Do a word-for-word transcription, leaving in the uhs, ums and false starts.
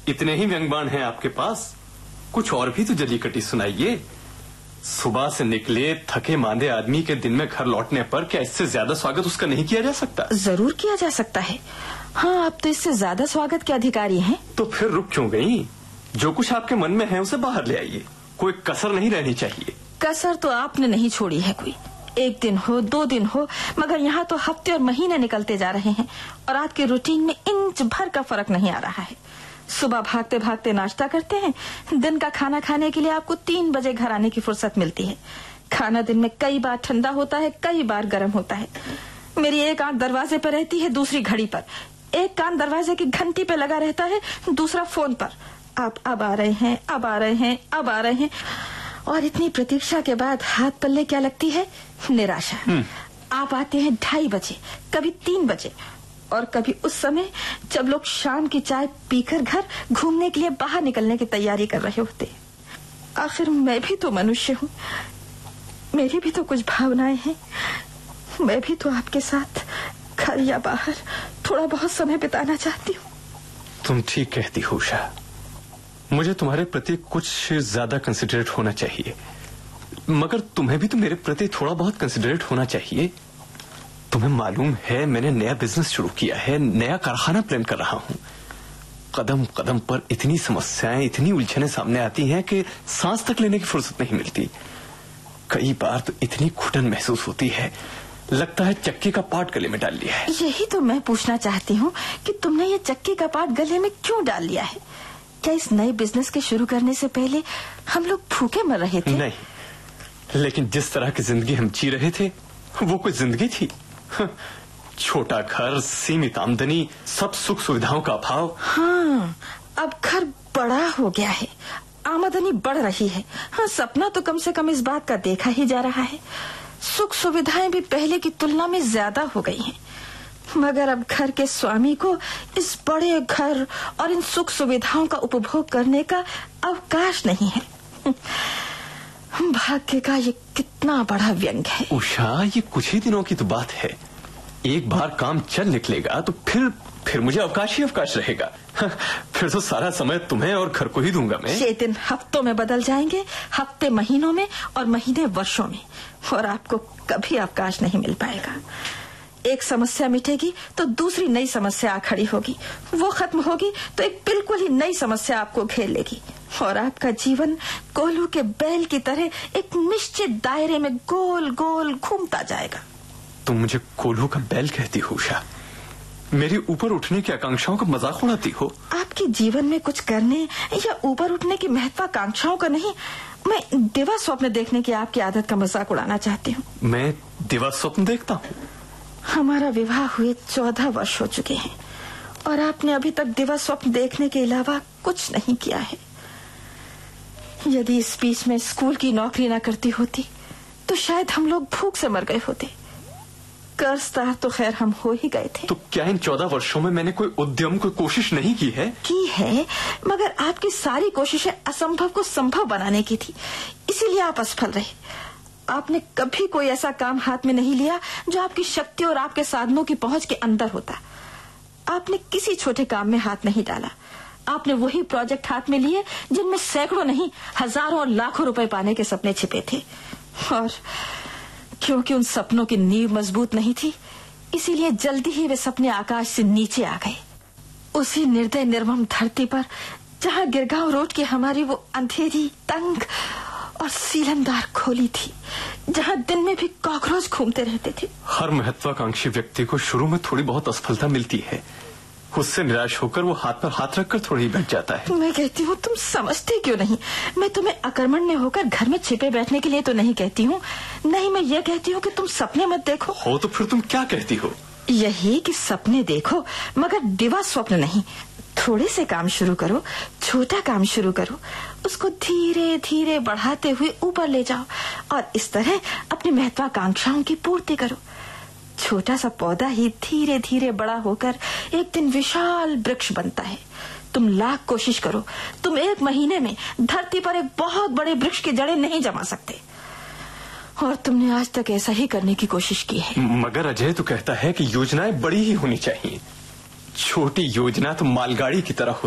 इतने ही व्यंग्यबाण हैं आपके पास? कुछ और भी तो जली कटी सुनाइए। सुबह से निकले थके मांदे आदमी के दिन में घर लौटने पर क्या इससे ज्यादा स्वागत उसका नहीं किया जा सकता? जरूर किया जा सकता है। हाँ, आप तो इससे ज्यादा स्वागत के अधिकारी हैं। तो फिर रुक क्यों गई? जो कुछ आपके मन में है उसे बाहर ले आइए। कोई कसर नहीं रहनी चाहिए। कसर तो आपने नहीं छोड़ी है कोई। एक दिन हो, दो दिन हो, मगर यहाँ तो हफ्ते और महीने निकलते जा रहे हैं और आपके रूटीन में इंच भर का फर्क नहीं आ रहा है। सुबह भागते भागते नाश्ता करते हैं, दिन का खाना खाने के लिए आपको तीन बजे घर आने की फुर्सत मिलती है। खाना दिन में कई बार ठंडा होता है, कई बार गर्म होता है। मेरी एक आंख दरवाजे पर रहती है, दूसरी घड़ी पर। एक कान दरवाजे की घंटी पे लगा रहता है, दूसरा फोन पर। आप अब आ रहे हैं, अब आ रहे हैं, अब आ रहे हैं, और इतनी प्रतीक्षा के बाद हाथ पल्ले क्या लगती है? निराशा। आप आते हैं ढाई बजे, कभी तीन बजे, और कभी उस समय जब लोग शाम की चाय पीकर घर घूमने के लिए बाहर निकलने की तैयारी कर रहे होते। आखिर मैं भी तो मनुष्य हूँ, मेरी भी तो कुछ भावनाएं हैं। मैं भी तो आपके साथ घर या बाहर थोड़ा बहुत समय बिताना चाहती हूँ। तुम ठीक कहती हो उषा। मुझे तुम्हारे प्रति कुछ ज्यादा कंसिडरेट होना चाहिए, मगर तुम्हें भी तो मेरे प्रति थोड़ा बहुत कंसिडरेट होना चाहिए। तुम्हें मालूम है मैंने नया बिजनेस शुरू किया है, नया कारखाना प्लान कर रहा हूँ। कदम कदम पर इतनी समस्याएं, इतनी उलझनें सामने आती हैं कि सांस तक लेने की फुर्सत नहीं मिलती। कई बार तो इतनी घुटन महसूस होती है, लगता है चक्की का पार्ट गले में डाल लिया है। यही तो मैं पूछना चाहती हूँ कि तुमने ये चक्की का पार्ट गले में क्यों डाल लिया है? क्या इस नए बिजनेस के शुरू करने से पहले हम लोग भूखे मर रहे थे? नहीं, लेकिन जिस तरह की जिंदगी हम जी रहे थे वो कोई जिंदगी थी? छोटा घर, सीमित आमदनी, सब सुख सुविधाओं का अभाव। हाँ, अब घर बड़ा हो गया है, आमदनी बढ़ रही है। हाँ, सपना तो कम से कम इस बात का देखा ही जा रहा है। सुख सुविधाएं भी पहले की तुलना में ज्यादा हो गई हैं, मगर अब घर के स्वामी को इस बड़े घर और इन सुख सुविधाओं का उपभोग करने का अवकाश नहीं है। भाग्य का ये कितना बड़ा व्यंग है। उषा, ये कुछ ही दिनों की तो बात है। एक बार काम चल निकलेगा तो फिर फिर मुझे अवकाश ही अवकाश रहेगा। फिर तो सारा समय तुम्हें और घर को ही दूंगा मैं। ये दिन हफ्तों में बदल जाएंगे, हफ्ते महीनों में, और महीने वर्षों में, और आपको कभी अवकाश नहीं मिल पाएगा। एक समस्या मिटेगी तो दूसरी नई समस्या आ खड़ी होगी, वो खत्म होगी तो एक बिल्कुल ही नई समस्या आपको घेर लेगी, और आपका जीवन कोल्हू के बैल की तरह एक निश्चित दायरे में गोल गोल घूमता जाएगा। तुम मुझे कोल्हू का बैल कहती हो उषा? मेरी ऊपर उठने की आकांक्षाओं का मजाक उड़ाती हो? आपके जीवन में कुछ करने या ऊपर उठने की महत्वाकांक्षाओं का नहीं, मैं दिवा स्वप्न देखने की आपकी आदत का मजाक उड़ाना चाहती हूँ। मैं दिवा स्वप्न देखता हूँ? हमारा विवाह हुए चौदह वर्ष हो चुके हैं और आपने अभी तक दिवा स्वप्न देखने के अलावा कुछ नहीं किया है। यदि इस बीच में स्कूल की नौकरी न करती होती तो शायद हम लोग भूख से मर गए होते। कर्जदार तो खैर हम हो ही गए थे। तो क्या इन चौदह वर्षों में मैंने कोई उद्यम, कोई कोशिश नहीं की है? की है, मगर आपकी सारी कोशिशें असंभव को संभव बनाने की थी, इसीलिए आप असफल रहे। आपने कभी कोई ऐसा काम हाथ में नहीं लिया जो आपकी शक्ति और आपके साधनों की पहुंच के अंदर होता। आपने किसी छोटे काम में हाथ नहीं डाला। आपने वही प्रोजेक्ट हाथ में लिए जिनमें सैकड़ों नहीं हजारों और लाखों रुपए पाने के सपने छिपे थे, और क्योंकि उन सपनों की नींव मजबूत नहीं थी, इसीलिए जल्दी ही वे सपने आकाश से नीचे आ गए। उसी निर्दय निर्मम धरती पर जहाँ गिरगांव रोड की हमारी वो अंधेरी, तंग और सीलमदार खोली थी, जहाँ दिन में भी कॉकरोच घूमते रहते थे। हर महत्वाकांक्षी व्यक्ति को शुरू में थोड़ी बहुत असफलता मिलती है, उससे निराश होकर वो हाथ पर हाथ रखकर थोड़ी ही बैठ जाता है। मैं कहती हूँ तुम समझते क्यों नहीं? मैं तुम्हें अकर्मण्य होकर घर में छिपे बैठने के लिए तो नहीं कहती हूँ, नहीं, मैं ये कहती हूँ कि तुम सपने मत देखो। हो तो फिर तुम क्या कहती हो? यही कि सपने देखो मगर दिवा स्वप्न नहीं। थोड़े से काम शुरू करो, छोटा काम शुरू करो, उसको धीरे धीरे बढ़ाते हुए ऊपर ले जाओ और इस तरह अपनी महत्वाकांक्षाओं की पूर्ति करो। छोटा सा पौधा ही धीरे धीरे बड़ा होकर एक दिन विशाल वृक्ष बनता है। तुम लाख कोशिश करो, तुम एक महीने में धरती पर एक बहुत बड़े वृक्ष की जड़ें नहीं जमा सकते, और तुमने आज तक ऐसा ही करने की कोशिश की है। मगर अजय तो कहता है कि योजनाएं बड़ी ही होनी चाहिए। छोटी योजना तो मालगाड़ी की तरह